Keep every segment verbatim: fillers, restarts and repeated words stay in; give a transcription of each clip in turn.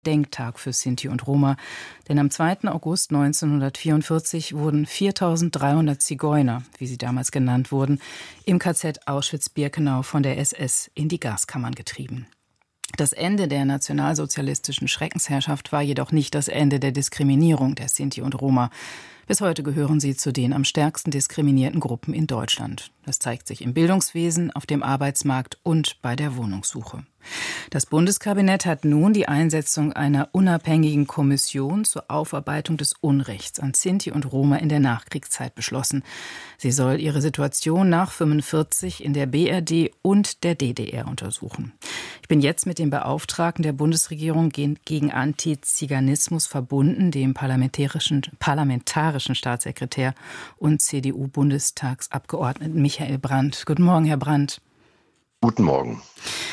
Gedenktag für Sinti und Roma, denn am zweiten August neunzehnhundertvierundvierzig wurden viertausenddreihundert Zigeuner, wie sie damals genannt wurden, im K Z Auschwitz-Birkenau von der S S in die Gaskammern getrieben. Das Ende der nationalsozialistischen Schreckensherrschaft war jedoch nicht das Ende der Diskriminierung der Sinti und Roma. Bis heute gehören sie zu den am stärksten diskriminierten Gruppen in Deutschland. Das zeigt sich im Bildungswesen, auf dem Arbeitsmarkt und bei der Wohnungssuche. Das Bundeskabinett hat nun die Einsetzung einer unabhängigen Kommission zur Aufarbeitung des Unrechts an Sinti und Roma in der Nachkriegszeit beschlossen. Sie soll ihre Situation nach fünfundvierzig in der B R D und der D D R untersuchen. Ich bin jetzt mit dem Beauftragten der Bundesregierung gegen Antiziganismus verbunden, dem parlamentarischen, parlamentarischen Staatssekretär und C D U-Bundestagsabgeordneten Michael Brandt. Guten Morgen, Herr Brandt. Guten Morgen.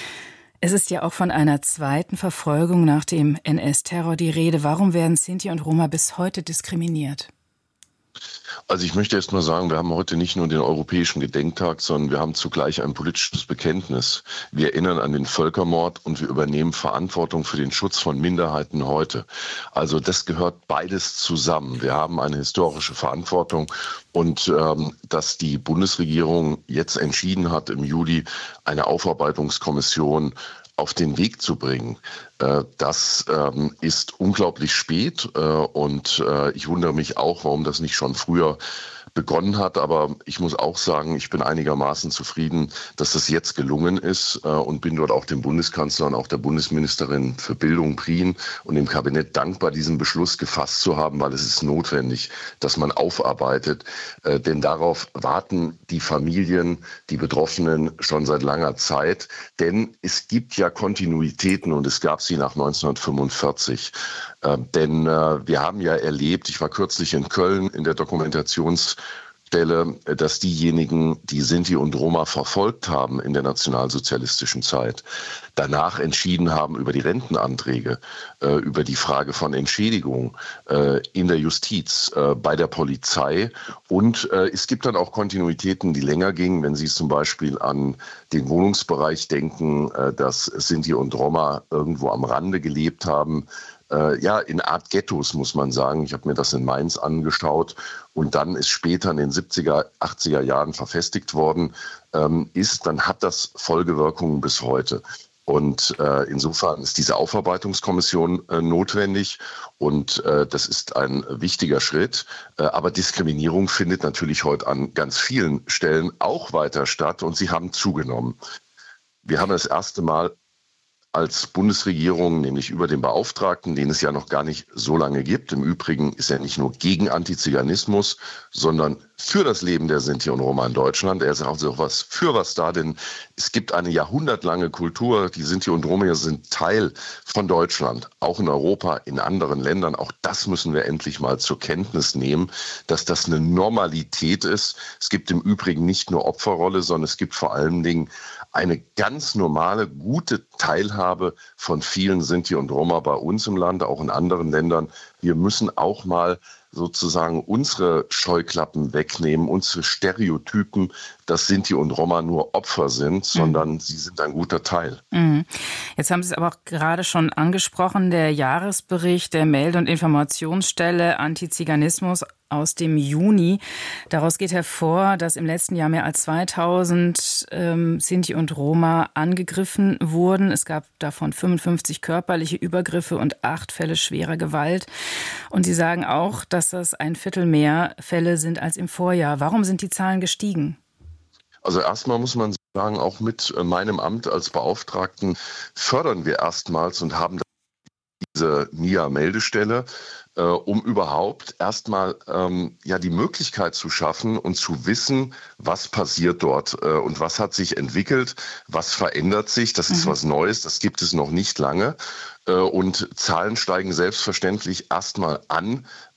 Es ist ja auch von einer zweiten Verfolgung nach dem N S-Terror die Rede. Warum werden Sinti und Roma bis heute diskriminiert? Also ich möchte erst mal sagen, wir haben heute nicht nur den Europäischen Gedenktag, sondern wir haben zugleich ein politisches Bekenntnis. Wir erinnern an den Völkermord und wir übernehmen Verantwortung für den Schutz von Minderheiten heute. Also das gehört beides zusammen. Wir haben eine historische Verantwortung und ähm, dass die Bundesregierung jetzt entschieden hat, im Juli eine Aufarbeitungskommission auf den Weg zu bringen. Das ist unglaublich spät und ich wundere mich auch, warum das nicht schon früher begonnen hat. Aber ich muss auch sagen, ich bin einigermaßen zufrieden, dass das jetzt gelungen ist und bin dort auch dem Bundeskanzler und auch der Bundesministerin für Bildung, Prien und dem Kabinett dankbar, diesen Beschluss gefasst zu haben, weil es ist notwendig, dass man aufarbeitet. Denn darauf warten die Familien, die Betroffenen schon seit langer Zeit. Denn es gibt ja Kontinuitäten und es gab sie nach neunzehnhundertfünfundvierzig. Äh, denn äh, wir haben ja erlebt, ich war kürzlich in Köln in der Dokumentationsstelle, äh, dass diejenigen, die Sinti und Roma verfolgt haben in der nationalsozialistischen Zeit, danach entschieden haben über die Rentenanträge, äh, über die Frage von Entschädigung äh, in der Justiz, äh, bei der Polizei. Und äh, es gibt dann auch Kontinuitäten, die länger gingen, wenn Sie zum Beispiel an den Wohnungsbereich denken, äh, dass Sinti und Roma irgendwo am Rande gelebt haben. Äh, ja, in Art Ghettos, muss man sagen. Ich habe mir das in Mainz angeschaut und dann ist später in den siebziger, achtziger Jahren verfestigt worden ähm, ist, dann hat das Folgewirkungen bis heute. Und äh, insofern ist diese Aufarbeitungskommission äh, notwendig und äh, das ist ein wichtiger Schritt. Äh, aber Diskriminierung findet natürlich heute an ganz vielen Stellen auch weiter statt und sie haben zugenommen. Wir haben das erste Mal als Bundesregierung, nämlich über den Beauftragten, den es ja noch gar nicht so lange gibt. Im Übrigen ist er nicht nur gegen Antiziganismus, sondern für das Leben der Sinti und Roma in Deutschland. Er ist auch so was für was da, denn es gibt eine jahrhundertlange Kultur. Die Sinti und Roma sind Teil von Deutschland, auch in Europa, in anderen Ländern. Auch das müssen wir endlich mal zur Kenntnis nehmen, dass das eine Normalität ist. Es gibt im Übrigen nicht nur Opferrolle, sondern es gibt vor allen Dingen eine ganz normale, gute Teilhabe von vielen Sinti und Roma bei uns im Land, auch in anderen Ländern. Wir müssen auch mal sozusagen unsere Scheuklappen wegnehmen, unsere Stereotypen, dass Sinti und Roma nur Opfer sind, sondern mhm. sie sind ein guter Teil. Mhm. Jetzt haben Sie es aber auch gerade schon angesprochen, der Jahresbericht der Melde- und Informationsstelle Antiziganismus aus dem Juni. Daraus geht hervor, dass im letzten Jahr mehr als zweitausend ähm, Sinti und Roma angegriffen wurden. Es gab davon fünfundfünfzig körperliche Übergriffe und acht Fälle schwerer Gewalt. Und Sie sagen auch, dass das ein Viertel mehr Fälle sind als im Vorjahr. Warum sind die Zahlen gestiegen? Also erstmal muss man sagen, auch mit meinem Amt als Beauftragten fördern wir erstmals und haben diese N I A-Meldestelle, äh, um überhaupt erstmal ähm, ja die Möglichkeit zu schaffen und zu wissen, was passiert dort äh, und was hat sich entwickelt, was verändert sich. Das mhm. ist was Neues, das gibt es noch nicht lange. Äh, und Zahlen steigen selbstverständlich erstmal an,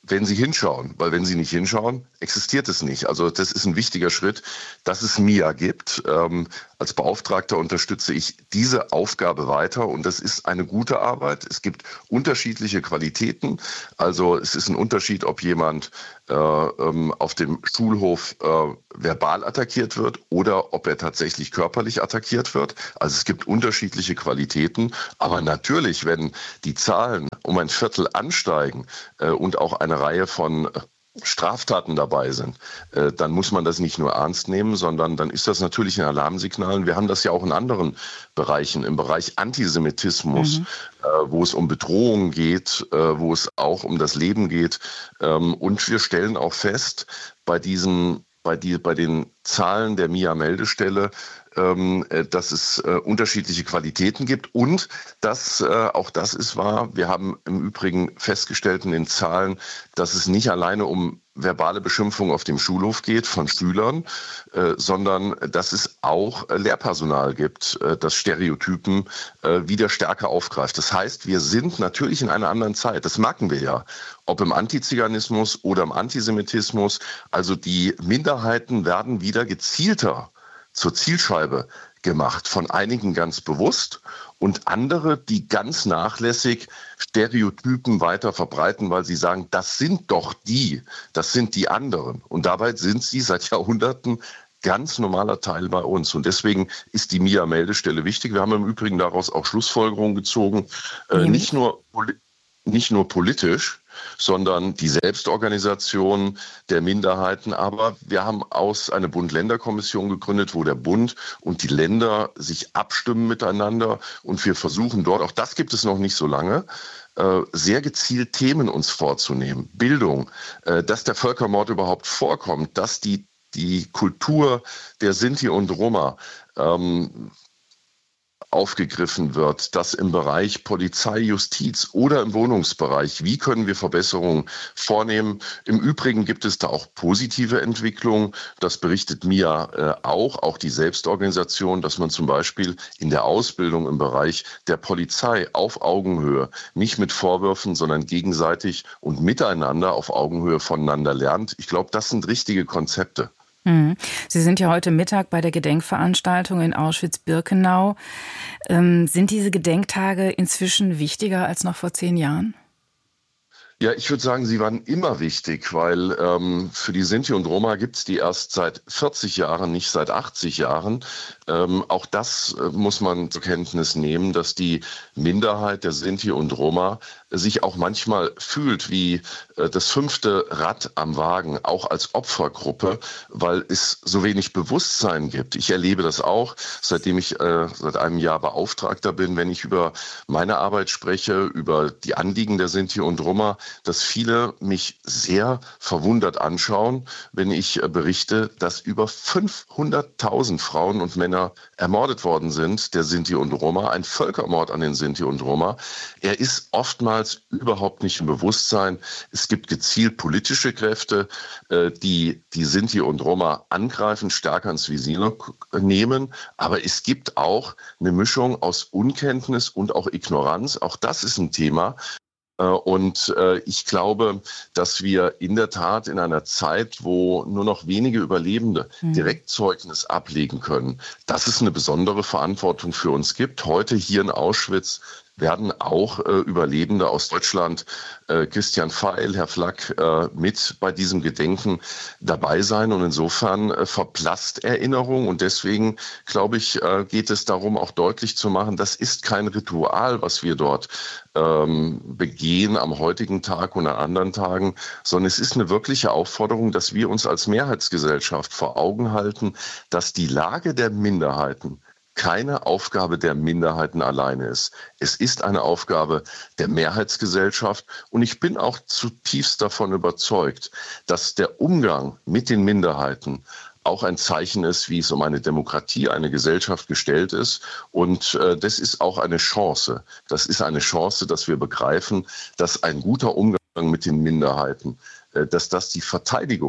wenn Sie hinschauen, weil wenn Sie nicht hinschauen, existiert es nicht. Also das ist ein wichtiger Schritt, dass es M I A gibt. Ähm, als Beauftragter unterstütze ich diese Aufgabe weiter und das ist eine gute Arbeit. Es gibt unterschiedliche Qualitäten. Also es ist ein Unterschied, ob jemand äh, ähm, auf dem Schulhof äh, verbal attackiert wird oder ob er tatsächlich körperlich attackiert wird. Also es gibt unterschiedliche Qualitäten. Aber natürlich, wenn die Zahlen um ein Viertel ansteigen äh, und auch eine Reihe von Straftaten dabei sind, äh, dann muss man das nicht nur ernst nehmen, sondern dann ist das natürlich ein Alarmsignal. Und wir haben das ja auch in anderen Bereichen, im Bereich Antisemitismus, mhm. äh, wo es um Bedrohungen geht, äh, wo es auch um das Leben geht. Ähm, und wir stellen auch fest, bei diesen, bei die, bei den Zahlen der M I A-Meldestelle, ähm, dass es äh, unterschiedliche Qualitäten gibt und dass, äh, auch das ist wahr, wir haben im Übrigen festgestellt in den Zahlen, dass es nicht alleine um verbale Beschimpfung auf dem Schulhof geht von Schülern, äh, sondern dass es auch äh, Lehrpersonal gibt, äh, das Stereotypen äh, wieder stärker aufgreift. Das heißt, wir sind natürlich in einer anderen Zeit, das merken wir ja, ob im Antiziganismus oder im Antisemitismus, also die Minderheiten werden wieder gezielter zur Zielscheibe gemacht, von einigen ganz bewusst und andere, die ganz nachlässig Stereotypen weiter verbreiten, weil sie sagen, das sind doch die, das sind die anderen. Und dabei sind sie seit Jahrhunderten ganz normaler Teil bei uns. Und deswegen ist die M I A-Meldestelle wichtig. Wir haben im Übrigen daraus auch Schlussfolgerungen gezogen, äh, nicht nur nicht nur politisch, sondern die Selbstorganisation der Minderheiten. Aber wir haben aus eine Bund-Länder-Kommission gegründet, wo der Bund und die Länder sich abstimmen miteinander. Und wir versuchen dort, auch das gibt es noch nicht so lange, sehr gezielt Themen uns vorzunehmen. Bildung, dass der Völkermord überhaupt vorkommt, dass die, die Kultur der Sinti und Roma ähm, aufgegriffen wird, dass im Bereich Polizei, Justiz oder im Wohnungsbereich, wie können wir Verbesserungen vornehmen? Im Übrigen gibt es da auch positive Entwicklungen, das berichtet M I A äh, auch, auch die Selbstorganisation, dass man zum Beispiel in der Ausbildung im Bereich der Polizei auf Augenhöhe, nicht mit Vorwürfen, sondern gegenseitig und miteinander auf Augenhöhe voneinander lernt. Ich glaube, das sind richtige Konzepte. Sie sind ja heute Mittag bei der Gedenkveranstaltung in Auschwitz-Birkenau. Ähm, sind diese Gedenktage inzwischen wichtiger als noch vor zehn Jahren? Ja, ich würde sagen, sie waren immer wichtig, weil ähm, für die Sinti und Roma gibt es die erst seit vierzig Jahren, nicht seit achtzig Jahren. Ähm, auch das äh, muss man zur Kenntnis nehmen, dass die Minderheit der Sinti und Roma sich auch manchmal fühlt wie äh, das fünfte Rad am Wagen, auch als Opfergruppe, weil es so wenig Bewusstsein gibt. Ich erlebe das auch, seitdem ich äh, seit einem Jahr Beauftragter bin, wenn ich über meine Arbeit spreche, über die Anliegen der Sinti und Roma, dass viele mich sehr verwundert anschauen, wenn ich berichte, dass über fünfhunderttausend Frauen und Männer ermordet worden sind, der Sinti und Roma, ein Völkermord an den Sinti und Roma. Er ist oftmals überhaupt nicht im Bewusstsein. Es gibt gezielt politische Kräfte, die die Sinti und Roma angreifen, stärker ins Visier nehmen. Aber es gibt auch eine Mischung aus Unkenntnis und auch Ignoranz. Auch das ist ein Thema. Und ich glaube, dass wir in der Tat in einer Zeit, wo nur noch wenige Überlebende Direktzeugnis ablegen können, dass es eine besondere Verantwortung für uns gibt. Heute hier in Auschwitz werden auch äh, Überlebende aus Deutschland, äh, Christian Feil, Herr Flack, äh, mit bei diesem Gedenken dabei sein. Und insofern äh, verblasst Erinnerung. Und deswegen, glaube ich, äh, geht es darum, auch deutlich zu machen, das ist kein Ritual, was wir dort ähm, begehen am heutigen Tag und an anderen Tagen, sondern es ist eine wirkliche Aufforderung, dass wir uns als Mehrheitsgesellschaft vor Augen halten, dass die Lage der Minderheiten keine Aufgabe der Minderheiten alleine ist. Es ist eine Aufgabe der Mehrheitsgesellschaft und ich bin auch zutiefst davon überzeugt, dass der Umgang mit den Minderheiten auch ein Zeichen ist, wie es um eine Demokratie, eine Gesellschaft gestellt ist. Und äh, das ist auch eine Chance. Das ist eine Chance, dass wir begreifen, dass ein guter Umgang mit den Minderheiten, äh, dass das die Verteidigung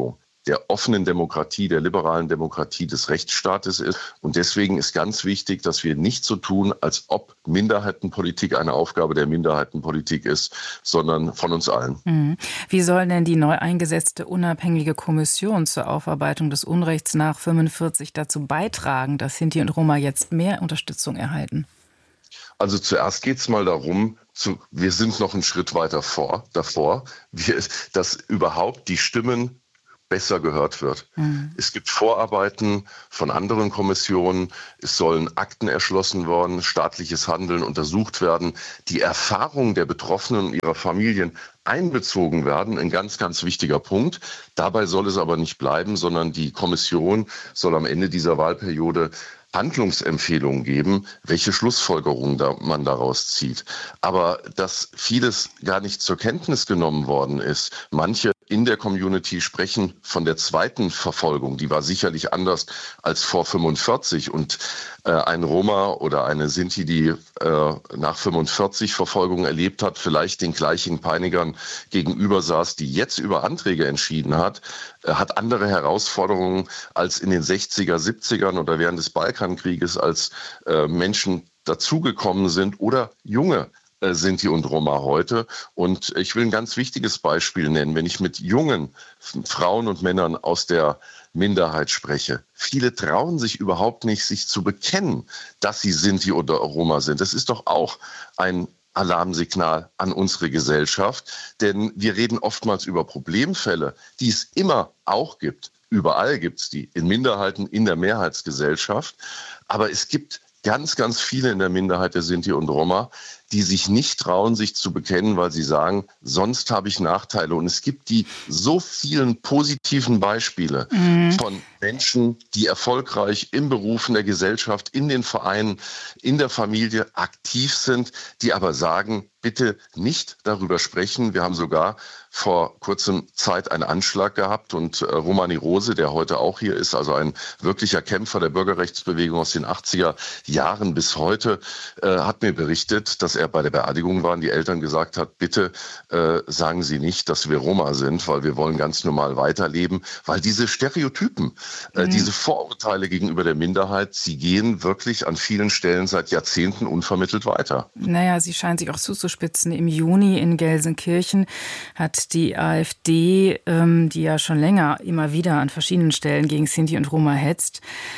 der offenen Demokratie, der liberalen Demokratie des Rechtsstaates ist. Und deswegen ist ganz wichtig, dass wir nicht so tun, als ob Minderheitenpolitik eine Aufgabe der Minderheitenpolitik ist, sondern von uns allen. Mhm. Wie soll denn die neu eingesetzte unabhängige Kommission zur Aufarbeitung des Unrechts nach fünfundvierzig dazu beitragen, dass Sinti und Roma jetzt mehr Unterstützung erhalten? Also zuerst geht es mal darum, zu, wir sind noch einen Schritt weiter vor, davor, wir, dass überhaupt die Stimmen besser gehört wird. Mhm. Es gibt Vorarbeiten von anderen Kommissionen, es sollen Akten erschlossen worden, staatliches Handeln untersucht werden, die Erfahrungen der Betroffenen und ihrer Familien einbezogen werden, ein ganz, ganz wichtiger Punkt. Dabei soll es aber nicht bleiben, sondern die Kommission soll am Ende dieser Wahlperiode Handlungsempfehlungen geben, welche Schlussfolgerungen da man daraus zieht. Aber dass vieles gar nicht zur Kenntnis genommen worden ist. Manche in der Community sprechen von der zweiten Verfolgung. Die war sicherlich anders als vor fünfundvierzig. Und äh, ein Roma oder eine Sinti, die äh, nach fünfundvierzig Verfolgung erlebt hat, vielleicht den gleichen Peinigern gegenüber saß, die jetzt über Anträge entschieden hat, äh, hat andere Herausforderungen als in den sechziger, siebzigern oder während des Balkankrieges, als äh, Menschen dazugekommen sind oder junge Sinti und Roma heute. Und ich will ein ganz wichtiges Beispiel nennen. Wenn ich mit jungen Frauen und Männern aus der Minderheit spreche, viele trauen sich überhaupt nicht, sich zu bekennen, dass sie Sinti oder Roma sind. Das ist doch auch ein Alarmsignal an unsere Gesellschaft, denn wir reden oftmals über Problemfälle, die es immer auch gibt. Überall gibt es die, in Minderheiten, in der Mehrheitsgesellschaft. Aber es gibt ganz, ganz viele in der Minderheit der Sinti und Roma, die sich nicht trauen, sich zu bekennen, weil sie sagen, sonst habe ich Nachteile. Und es gibt die so vielen positiven Beispiele mhm. von Menschen, die erfolgreich im Beruf, in der Gesellschaft, in den Vereinen, in der Familie aktiv sind, die aber sagen, bitte nicht darüber sprechen. Wir haben sogar vor kurzem Zeit einen Anschlag gehabt und äh, Romani Rose, der heute auch hier ist, also ein wirklicher Kämpfer der Bürgerrechtsbewegung aus den achtziger Jahren bis heute, äh, hat mir berichtet, dass er bei der Beerdigung war und die Eltern gesagt hat, bitte äh, sagen Sie nicht, dass wir Roma sind, weil wir wollen ganz normal weiterleben, weil diese Stereotypen, äh, mhm. diese Vorurteile gegenüber der Minderheit, sie gehen wirklich an vielen Stellen seit Jahrzehnten unvermittelt weiter. Naja, sie scheinen sich auch zuzuspitzen. Im Juni in Gelsenkirchen hat die AfD, ähm, die ja schon länger immer wieder an verschiedenen Stellen gegen Sinti und Roma hetzt,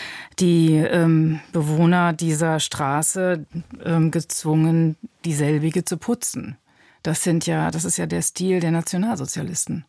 die ähm, Bewohner dieser Straße ähm, gezwungen, dieselbige zu putzen. Das sind ja, das ist ja der Stil der Nationalsozialisten.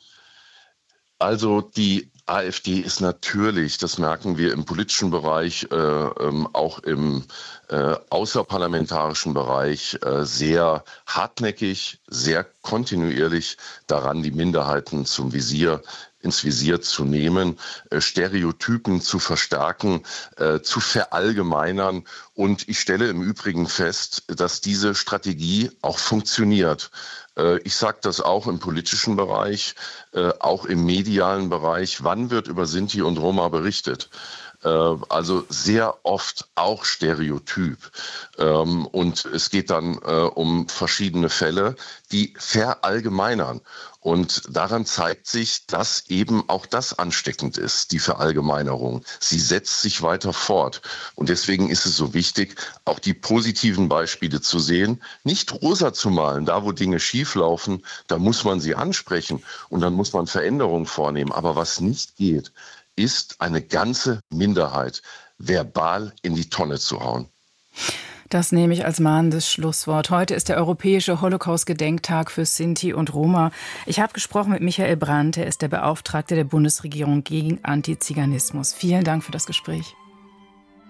Also die AfD ist natürlich, das merken wir im politischen Bereich, äh, ähm, auch im äh, außerparlamentarischen Bereich, äh, sehr hartnäckig, sehr kontinuierlich daran, die Minderheiten zum Visier ins Visier zu nehmen, äh, Stereotypen zu verstärken, äh, zu verallgemeinern. Und ich stelle im Übrigen fest, dass diese Strategie auch funktioniert. Äh, ich sage das auch im politischen Bereich, äh, auch im medialen Bereich. Wann wird über Sinti und Roma berichtet? Also sehr oft auch Stereotyp. Und es geht dann um verschiedene Fälle, die verallgemeinern. Und daran zeigt sich, dass eben auch das ansteckend ist, die Verallgemeinerung. Sie setzt sich weiter fort. Und deswegen ist es so wichtig, auch die positiven Beispiele zu sehen, nicht rosa zu malen. Da, wo Dinge schieflaufen, da muss man sie ansprechen und dann muss man Veränderungen vornehmen. Aber was nicht geht, ist eine ganze Minderheit verbal in die Tonne zu hauen. Das nehme ich als mahnendes Schlusswort. Heute ist der Europäische Holocaust-Gedenktag für Sinti und Roma. Ich habe gesprochen mit Michael Brandt, er ist der Beauftragte der Bundesregierung gegen Antiziganismus. Vielen Dank für das Gespräch.